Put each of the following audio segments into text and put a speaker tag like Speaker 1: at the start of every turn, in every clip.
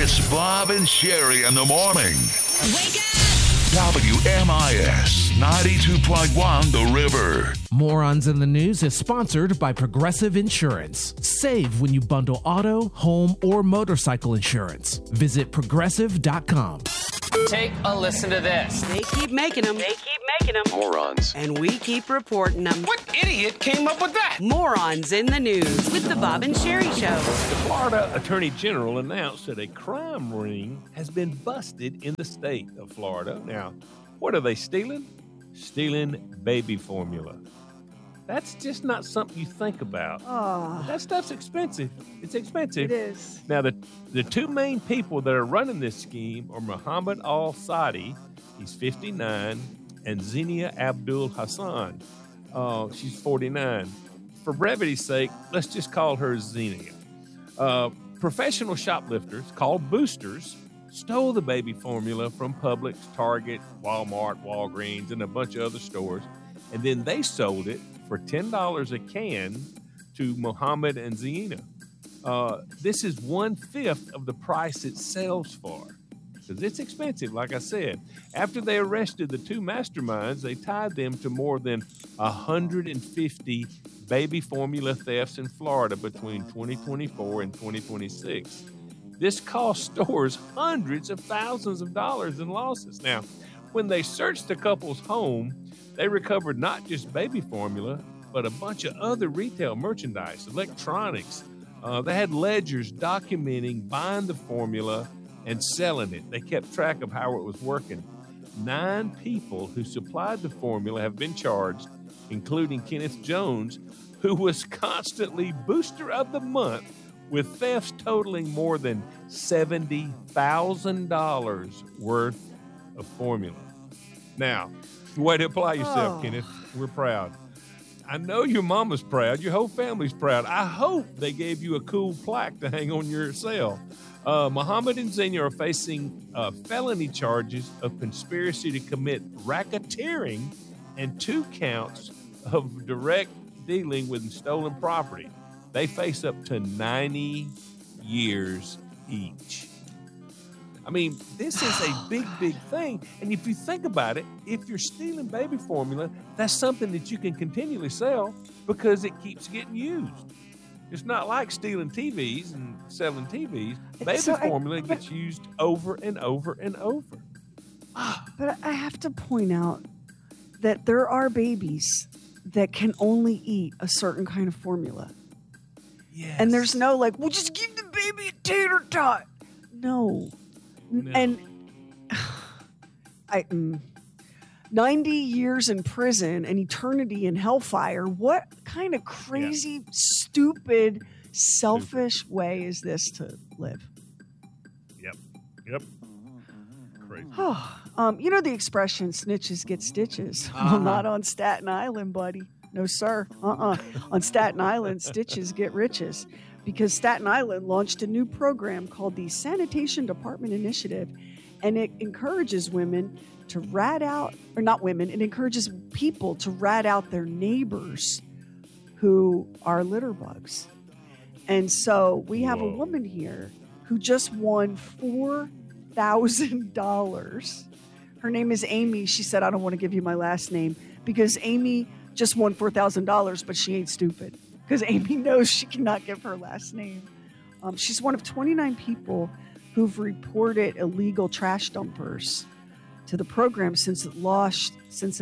Speaker 1: It's Bob and Sherry in the morning.
Speaker 2: Wake up!
Speaker 1: WMIS 92.1 The River.
Speaker 3: Morons in the News is sponsored by Progressive Insurance. Save when you bundle auto, home, or motorcycle insurance. Visit progressive.com.
Speaker 4: Take a listen to this.
Speaker 5: They keep making them.
Speaker 6: Morons.
Speaker 5: And we keep reporting them.
Speaker 4: What idiot came up with that?
Speaker 5: Morons in the News with the Bob and Sherry Show.
Speaker 7: The Florida Attorney General announced that a crime ring has been busted in the state of Florida. Now, what are they stealing? Stealing baby formula. That's just not something you think about.
Speaker 8: Oh,
Speaker 7: That stuff's expensive. It's expensive.
Speaker 8: it is.
Speaker 7: Now, the two main people that are running this scheme are Muhammad Al-Sadi, he's 59, and Zenia Abdul Hassan, she's 49. For brevity's sake, let's just call her Zenia. Professional shoplifters called boosters stole the baby formula from Publix, Target, Walmart, Walgreens, and a bunch of other stores, and then they sold it for $10 a can to Muhammad and Zenia. This is 1/5 of the price it sells for, because it's expensive, like I said. After they arrested the two masterminds, they tied them to more than 150 baby formula thefts in Florida between 2024 and 2026. This cost stores hundreds of thousands of dollars in losses. Now, when they searched the couple's home, they recovered not just baby formula, but a bunch of other retail merchandise, electronics. They had ledgers documenting buying the formula and selling it. They kept track of how it was working. 9 people who supplied the formula have been charged, including Kenneth Jones, who was constantly Booster of the Month with thefts totaling more than $70,000 worth of formula. Now, way to apply yourself, Kenneth. We're proud. I know your mama's proud. Your whole family's proud. I hope they gave you a cool plaque to hang on your cell. Muhammad and Zenia are facing felony charges of conspiracy to commit racketeering and 2 counts of direct dealing with stolen property. They face up to 90 years each. I mean, this is a big thing. And if you think about it, if you're stealing baby formula, that's something that you can continually sell because it keeps getting used. It's not like stealing TVs and selling TVs. Baby formula gets used over and over and over.
Speaker 8: But I have to point out that there are babies that can only eat a certain kind of formula.
Speaker 7: Yes.
Speaker 8: And there's no like, well, just give the baby a tater tot. No. And 90 years in prison and eternity in hellfire. What kind of crazy, stupid, selfish way is this to live?
Speaker 7: Yep. Crazy.
Speaker 8: You know the expression, snitches get stitches. Well, not on Staten Island, buddy. No, sir. On Staten Island, stitches get riches. Because Staten Island launched a new program called the Sanitation Department Initiative, and it encourages women to rat out, or not women, it encourages people to rat out their neighbors who are litter bugs. And so we have a woman here who just won $4,000. Her name is Amy. She said, I don't want to give you my last name because Amy just won $4,000, but she ain't stupid. Because Amy knows she cannot give her last name. She's one of 29 people who've reported illegal trash dumpers to the program since it launched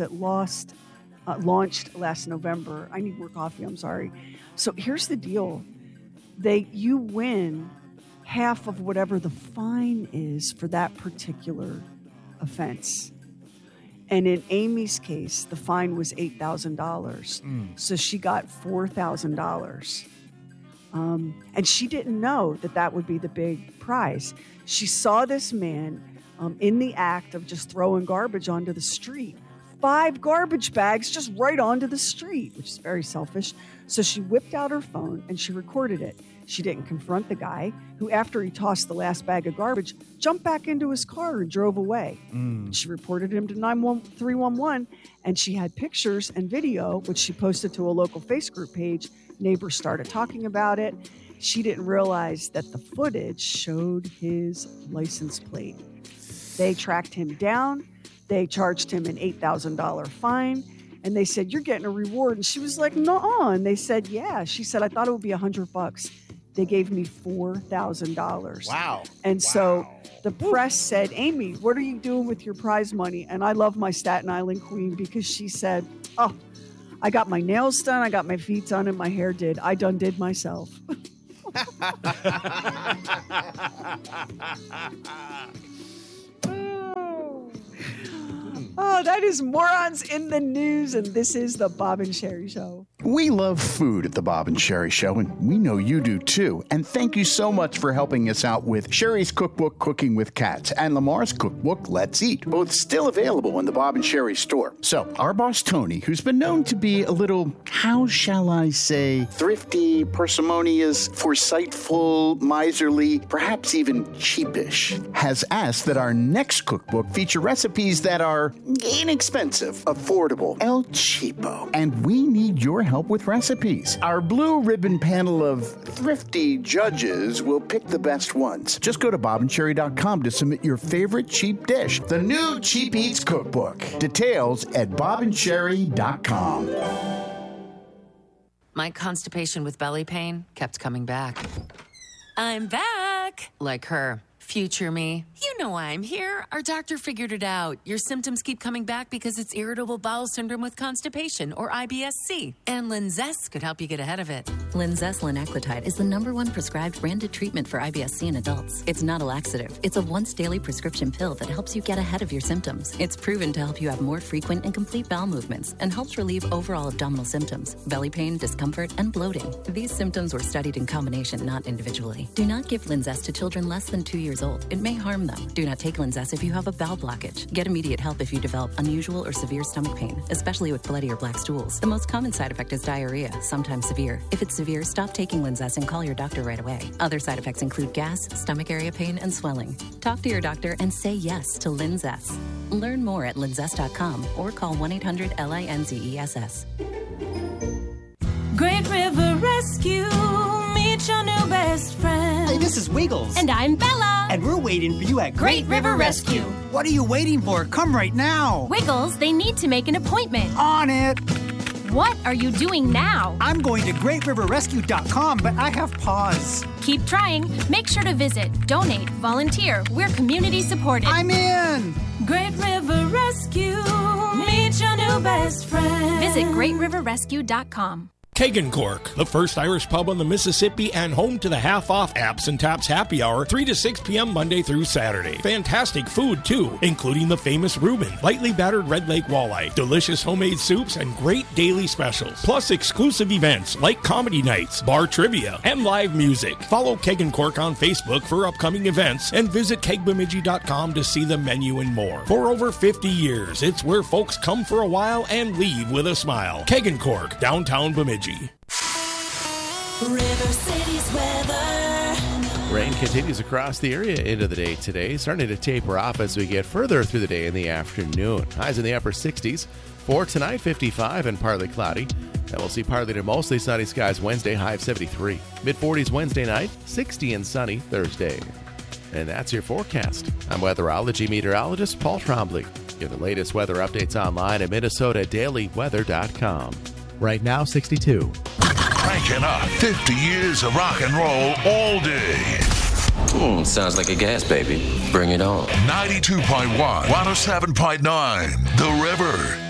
Speaker 8: last November. I need more coffee. I'm sorry. So here's the deal: you win half of whatever the fine is for that particular offense. And in Amy's case, the fine was $8,000. So she got $4,000. And she didn't know that would be the big prize. She saw this man in the act of just throwing garbage onto the street. 5 garbage bags just right onto the street, which is very selfish. So she whipped out her phone and she recorded it. She didn't confront the guy who, after he tossed the last bag of garbage, jumped back into his car and drove away. She reported him to 311, and she had pictures and video, which she posted to a local Facebook group page. Neighbors started talking about it. She didn't realize that the footage showed his license plate. They tracked him down. They charged him an $8,000 fine. And they said, you're getting a reward. And she was like, no. And they said, yeah. She said, I thought it would be $100. They gave me $4,000.
Speaker 2: Wow.
Speaker 8: And so the press said, Amy, what are you doing with your prize money? And I love my Staten Island queen because she said, oh, I got my nails done, I got my feet done, and my hair did. I done did myself. Oh, that is Morons in the News, and this is the Bob and Sherry Show.
Speaker 2: We love food at the Bob and Sherry Show, and we know you do too. And thank you so much for helping us out with Sherry's cookbook, Cooking with Cats, and Lamar's cookbook, Let's Eat, both still available in the Bob and Sherry store. So, our boss Tony, who's been known to be a little, how shall I say, thrifty, parsimonious, foresightful, miserly, perhaps even cheapish, has asked that our next cookbook feature recipes that are inexpensive, affordable, El Cheapo. And we need your help with recipes. Our blue ribbon panel of thrifty judges will pick the best ones. Just go to bobandcherry.com to submit your favorite cheap dish. The new Cheap Eats Cookbook. Details at bobandcherry.com.
Speaker 9: My constipation with belly pain kept coming back. I'm back! Like her. Future me. You know why I'm here. Our doctor figured it out. Your symptoms keep coming back because it's irritable bowel syndrome with constipation, or IBS-C. And Linzess could help you get ahead of it.
Speaker 10: Linzess linaclotide is the #1 prescribed branded treatment for IBS-C in adults. It's not a laxative. It's a once-daily prescription pill that helps you get ahead of your symptoms. It's proven to help you have more frequent and complete bowel movements and helps relieve overall abdominal symptoms, belly pain, discomfort, and bloating. These symptoms were studied in combination, not individually. Do not give Linzess to children less than 2 years old. It may harm them. Do not take Linzess if you have a bowel blockage. Get immediate help if you develop unusual or severe stomach pain, especially with bloody or black stools. The most common side effect is diarrhea, sometimes severe. If it's severe, stop taking Linzess and call your doctor right away. Other side effects include gas, stomach area pain, and swelling. Talk to your doctor and say yes to Linzess. Learn more at linzess.com or call 1-800-LINZESS.
Speaker 11: Great River Rescue, meet your new best friend.
Speaker 12: Hey, this is Wiggles.
Speaker 11: And I'm Bella.
Speaker 12: And we're waiting for you at
Speaker 11: Great River Rescue.
Speaker 12: What are you waiting for? Come right now.
Speaker 11: Wiggles, they need to make an appointment.
Speaker 12: On it.
Speaker 11: What are you doing now?
Speaker 12: I'm going to greatriverrescue.com, but I have pause.
Speaker 11: Keep trying. Make sure to visit, donate, volunteer. We're community supported.
Speaker 12: I'm in.
Speaker 11: Great River Rescue, meet your new best friend. Visit greatriverrescue.com.
Speaker 13: Keg & Cork, the first Irish pub on the Mississippi and home to the half-off Apps and Taps happy hour, 3 to 6 p.m. Monday through Saturday. Fantastic food, too, including the famous Reuben, lightly battered Red Lake walleye, delicious homemade soups, and great daily specials. Plus exclusive events like comedy nights, bar trivia, and live music. Follow Keg & Cork on Facebook for upcoming events and visit kegbemidji.com to see the menu and more. For over 50 years, it's where folks come for a while and leave with a smile. Keg & Cork, downtown Bemidji.
Speaker 14: River City's weather.
Speaker 15: Rain continues across the area into the day today, starting to taper off as we get further through the day in the afternoon. Highs in the upper 60s. For tonight, 55 and partly cloudy. And we'll see partly to mostly sunny skies Wednesday, high of 73. Mid-40s Wednesday night, 60 and sunny Thursday. And that's your forecast. I'm weatherology meteorologist Paul Trombley. Get the latest weather updates online at MinnesotaDailyWeather.com. Right now, 62.
Speaker 1: Cranking up 50 years of rock and roll all day.
Speaker 6: Sounds like a gas baby. Bring it on.
Speaker 1: 92.1, 107.9, The River.